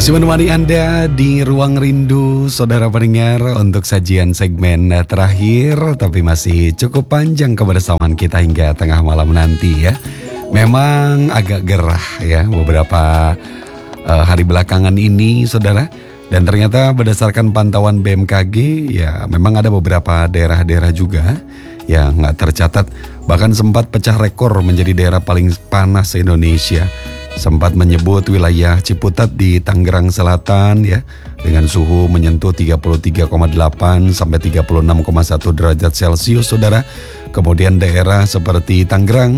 Masih menemani Anda di Ruang Rindu, saudara pendengar, untuk sajian segmen terakhir, tapi masih cukup panjang kebersamaan kita hingga tengah malam nanti ya. Memang agak gerah ya beberapa hari belakangan ini, saudara. Dan ternyata berdasarkan pantauan BMKG, ya memang ada beberapa daerah-daerah juga yang nggak tercatat, bahkan sempat pecah rekor menjadi daerah paling panas Indonesia. Sempat menyebut wilayah Ciputat di Tangerang Selatan ya, dengan suhu menyentuh 33,8 sampai 36,1 derajat Celcius, saudara. Kemudian daerah seperti Tangerang,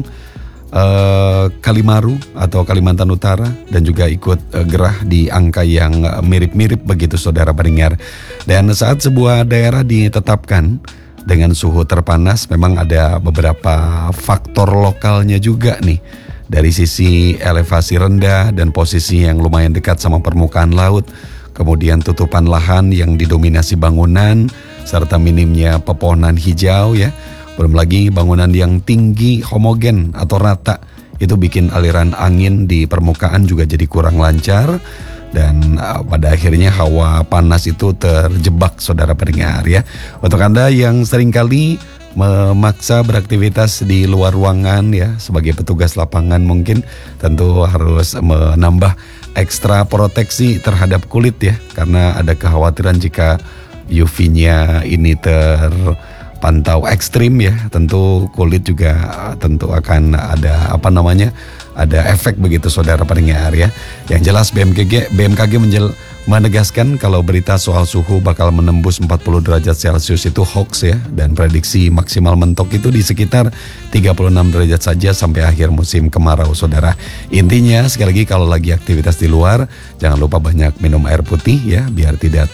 Kalimaru atau Kalimantan Utara dan juga ikut gerah di angka yang mirip-mirip begitu, saudara pendengar. Dan saat sebuah daerah ditetapkan dengan suhu terpanas, memang ada beberapa faktor lokalnya juga nih. Dari sisi elevasi rendah dan posisi yang lumayan dekat sama permukaan laut, kemudian tutupan lahan yang didominasi bangunan, serta minimnya pepohonan hijau ya. Belum lagi bangunan yang tinggi, homogen atau rata, itu bikin aliran angin di permukaan juga jadi kurang lancar. Dan pada akhirnya hawa panas itu terjebak, saudara pendengar ya. Untuk Anda yang seringkali memaksa beraktivitas di luar ruangan ya, sebagai petugas lapangan mungkin tentu harus menambah ekstra proteksi terhadap kulit ya, karena ada kekhawatiran jika UV-nya ini terpantau ekstrim ya, tentu kulit juga tentu akan ada ada efek begitu, saudara pendengar ya. Yang jelas BMKG menegaskan kalau berita soal suhu bakal menembus 40 derajat Celcius itu hoax ya, dan prediksi maksimal mentok itu di sekitar 36 derajat saja sampai akhir musim kemarau, saudara. Intinya sekali lagi, kalau lagi aktivitas di luar jangan lupa banyak minum air putih ya, biar tidak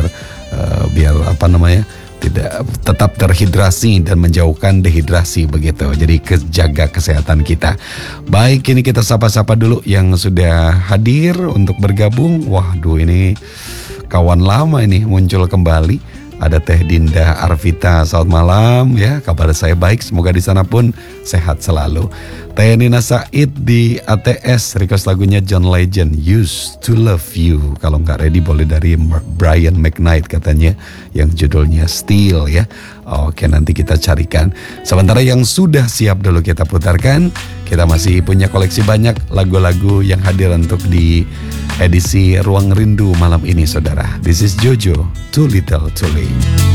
tetap terhidrasi dan menjauhkan dehidrasi begitu. Jadi jaga kesehatan kita. Baik, ini kita sapa-sapa dulu yang sudah hadir untuk bergabung. Waduh, ini kawan lama ini muncul kembali. Ada Teh Dinda Arvita, selamat malam ya. Kabar saya baik, semoga di sana pun sehat selalu. Teh Nina Said di ATS, request lagunya John Legend, Used to Love You. Kalau nggak ready boleh dari Brian McKnight katanya, yang judulnya Still ya. Oke, nanti kita carikan. Sementara yang sudah siap dulu kita putarkan. Kita masih punya koleksi banyak lagu-lagu yang hadir untuk di edisi Ruang Rindu malam ini, saudara. This is Jojo, Too Little Too Late.